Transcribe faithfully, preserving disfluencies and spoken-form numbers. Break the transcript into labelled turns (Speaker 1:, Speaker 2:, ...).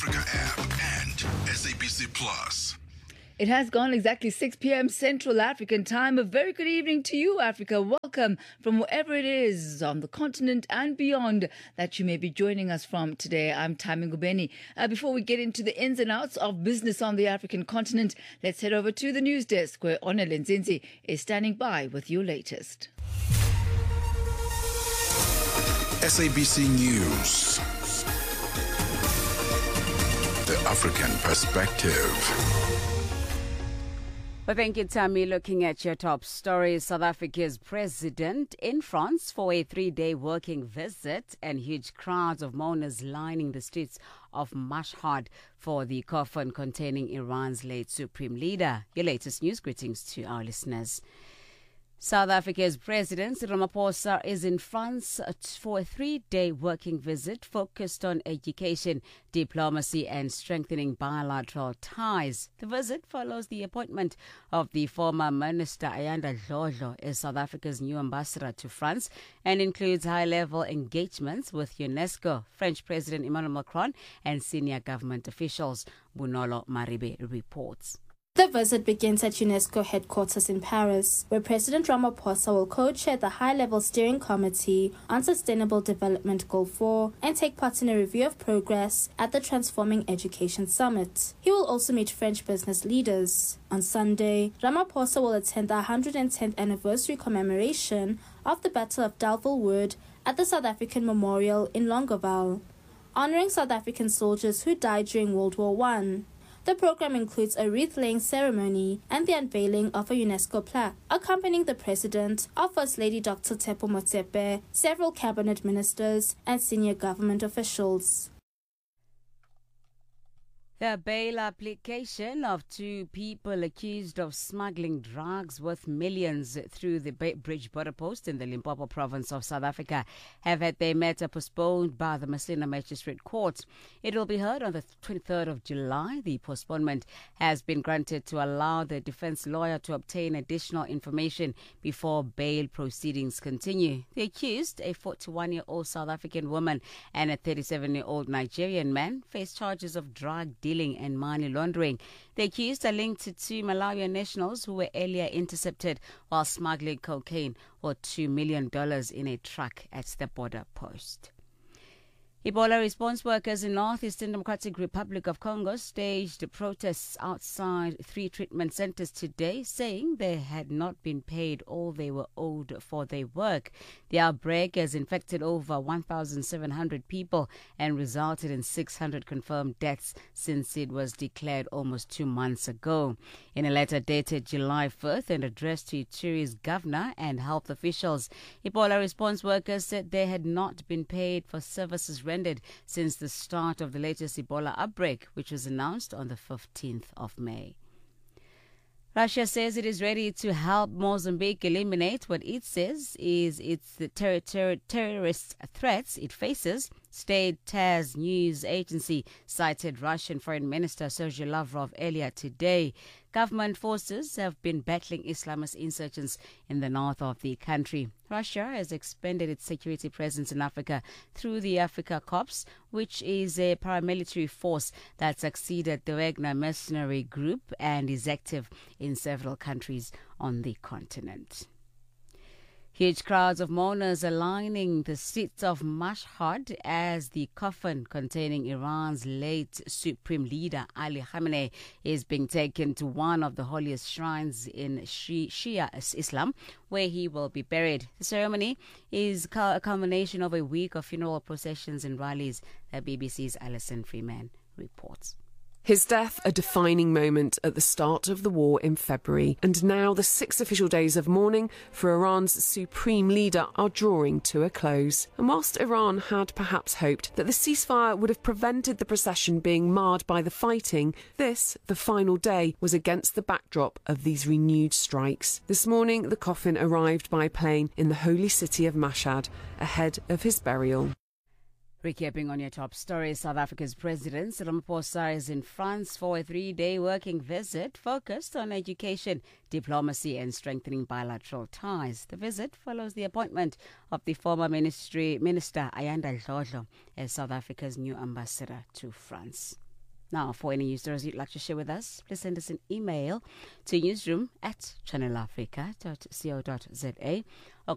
Speaker 1: Africa app and S A B C Plus.
Speaker 2: It has gone exactly six p.m. Central African time. A very good evening to you, Africa. Welcome from wherever it is on the continent and beyond that you may be joining us from today. I'm Tami Ngubeni. Uh, before we get into the ins and outs of business on the African continent, let's head over to the news desk where Ona Linzinzi is standing by with your latest.
Speaker 1: S A B C News. The African Perspective.
Speaker 3: Well, thank you, Tammy. Looking at your top stories, South Africa's president in France for a three-day working visit and huge crowds of mourners lining the streets of Mashhad for the coffin containing Iran's late supreme leader. Your latest news greetings to our listeners. South Africa's President Ramaphosa is in France for a three-day working visit focused on education, diplomacy and strengthening bilateral ties. The visit follows the appointment of the former Minister Ayanda Dlodlo as South Africa's new ambassador to France and includes high-level engagements with UNESCO, French President Emmanuel Macron and senior government officials. Bunolo Maribe reports.
Speaker 4: The visit begins at UNESCO headquarters in Paris, where President Ramaphosa will co-chair the high-level steering committee on Sustainable Development Goal four and take part in a review of progress at the Transforming Education Summit. He will also meet French business leaders. On Sunday, Ramaphosa will attend the one hundred tenth anniversary commemoration of the Battle of Delville Wood at the South African Memorial in Longueval, honouring South African soldiers who died during World War One. The program includes a wreath-laying ceremony and the unveiling of a UNESCO plaque. Accompanying the president are First Lady Doctor Tshepo Motsepe, several cabinet ministers and senior government officials.
Speaker 3: The bail application of two people accused of smuggling drugs worth millions through the Bridge border post in the Limpopo province of South Africa have had their matter postponed by the Messina Magistrate Court. It will be heard on the twenty-third of July. The postponement has been granted to allow the defense lawyer to obtain additional information before bail proceedings continue. The accused, a forty-one-year-old South African woman and a thirty-seven-year-old Nigerian man, face charges of drug dealing and money laundering. The accused are linked to two Malawian nationals who were earlier intercepted while smuggling cocaine worth two million dollars in a truck at the border post. Ebola response workers in Northeastern Democratic Republic of Congo staged protests outside three treatment centers today, saying they had not been paid all they were owed for their work. The outbreak has infected over one thousand seven hundred people and resulted in six hundred confirmed deaths since it was declared almost two months ago. In a letter dated July fifth and addressed to Ituri's governor and health officials, Ebola response workers said they had not been paid for services rendered since the start of the latest Ebola outbreak, which was announced on the fifteenth of May. Russia says it is ready to help Mozambique eliminate what it says is its the ter- ter- terrorist threats it faces. State TASS news agency cited Russian Foreign Minister Sergei Lavrov earlier today. Government forces have been battling Islamist insurgents in the north of the country. Russia has expanded its security presence in Africa through the Africa Corps, which is a paramilitary force that succeeded the Wagner mercenary group and is active in several countries on the continent. Huge crowds of mourners are lining the streets of Mashhad as the coffin containing Iran's late supreme leader Ali Khamenei is being taken to one of the holiest shrines in Shia Islam, where he will be buried. The ceremony is a culmination of a week of funeral processions and rallies, the B B C's Alison Freeman reports.
Speaker 5: His death, a defining moment at the start of the war in February. And now the six official days of mourning for Iran's supreme leader are drawing to a close. And whilst Iran had perhaps hoped that the ceasefire would have prevented the procession being marred by the fighting, this, the final day, was against the backdrop of these renewed strikes. This morning, the coffin arrived by plane in the holy city of Mashhad, ahead of his burial.
Speaker 3: Recapping on your top stories, South Africa's President Ramaphosa is in France for a three-day working visit focused on education, diplomacy and strengthening bilateral ties. The visit follows the appointment of the former ministry Minister Ayanda Dlodlo as South Africa's new ambassador to France. Now, for any news stories you'd like to share with us, please send us an email to newsroom at channelafrica dot co dot za or